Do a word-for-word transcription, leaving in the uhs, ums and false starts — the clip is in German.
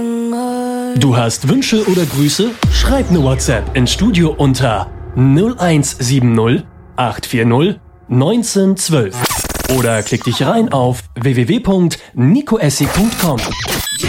Du hast Wünsche oder Grüße? Schreib eine WhatsApp ins Studio unter null eins sieben null acht vier null eins neun ein zwei oder klick dich rein auf w w w punkt nico essi punkt com.